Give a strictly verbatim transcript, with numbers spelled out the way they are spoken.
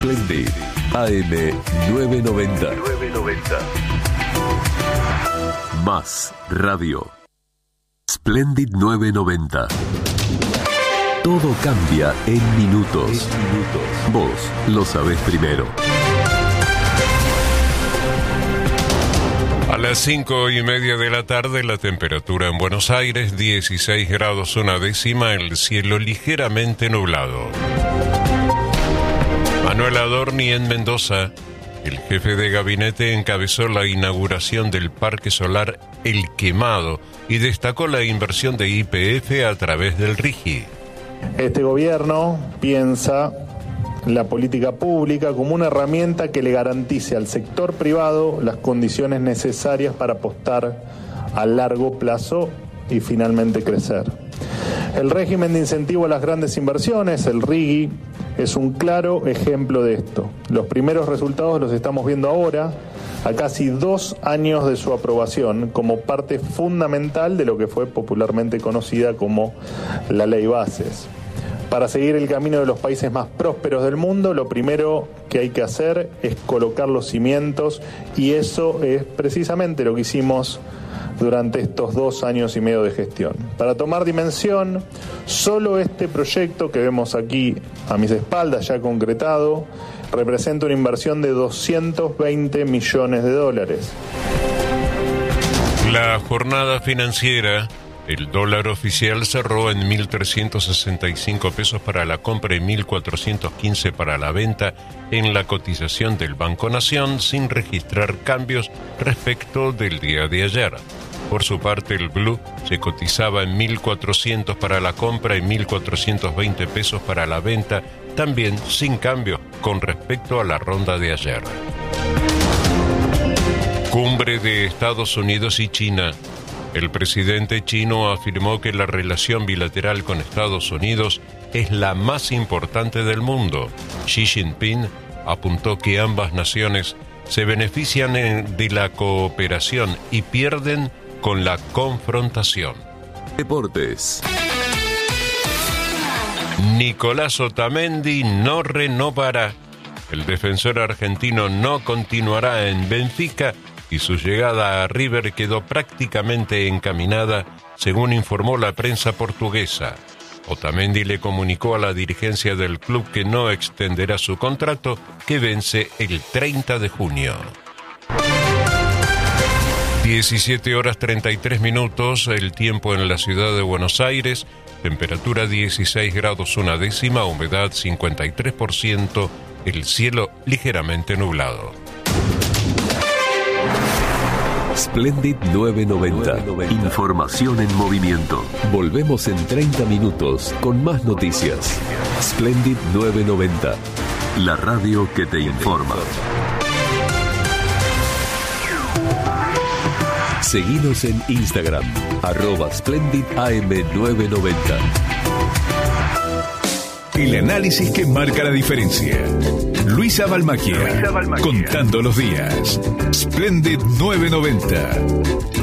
Splendid A M novecientos noventa. Más radio. Splendid novecientos noventa. Todo cambia en minutos. En minutos. Vos lo sabés primero. A las cinco y media de la tarde, la temperatura en Buenos Aires, dieciséis grados una décima, el cielo ligeramente nublado. Manuel Adorni en Mendoza, el jefe de gabinete encabezó la inauguración del Parque Solar El Quemado y destacó la inversión de Y P F a través del RIGI. Este gobierno piensa la política pública como una herramienta que le garantice al sector privado las condiciones necesarias para apostar a largo plazo y finalmente crecer. El régimen de incentivo a las grandes inversiones, el RIGI, es un claro ejemplo de esto. Los primeros resultados los estamos viendo ahora, a casi dos años de su aprobación, como parte fundamental de lo que fue popularmente conocida como la Ley Bases. Para seguir el camino de los países más prósperos del mundo, lo primero que hay que hacer es colocar los cimientos, y eso es precisamente lo que hicimos durante estos dos años y medio de gestión. Para tomar dimensión, solo este proyecto que vemos aquí a mis espaldas ya concretado, representa una inversión de doscientos veinte millones de dólares. La jornada financiera, el dólar oficial cerró en mil trescientos sesenta y cinco pesos para la compra y mil cuatrocientos quince para la venta en la cotización del Banco Nación, sin registrar cambios respecto del día de ayer. Por su parte, el blue se cotizaba en mil cuatrocientos para la compra y mil cuatrocientos veinte pesos para la venta, también sin cambios con respecto a la ronda de ayer. Cumbre de Estados Unidos y China. El presidente chino afirmó que la relación bilateral con Estados Unidos es la más importante del mundo. Xi Jinping apuntó que ambas naciones se benefician de la cooperación y pierden con la confrontación. Deportes. Nicolás Otamendi no renovará. El defensor argentino no continuará en Benfica y su llegada a River quedó prácticamente encaminada, según informó la prensa portuguesa. Otamendi le comunicó a la dirigencia del club que no extenderá su contrato, que vence el treinta de junio. diecisiete horas treinta y tres minutos, el tiempo en la ciudad de Buenos Aires, temperatura dieciséis grados una décima, humedad cincuenta y tres por ciento, el cielo ligeramente nublado. Splendid novecientos noventa. Información en movimiento. Volvemos en treinta minutos con más noticias. Splendid novecientos noventa. La radio que te informa. Seguinos en Instagram, arroba Splendid A M novecientos noventa. El análisis que marca la diferencia. Luisa Balmacchia, contando los días. Splendid novecientos noventa.